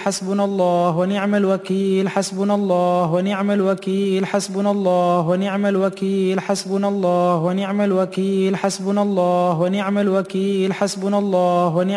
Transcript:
حسبنا الله ونعم الوكيل حسبنا الله ونعم الوكيل حسبنا الله ونعم الوكيل حسبنا الله ونعم الوكيل حسبنا الله ونعم الوكيل حسبنا الله ونعم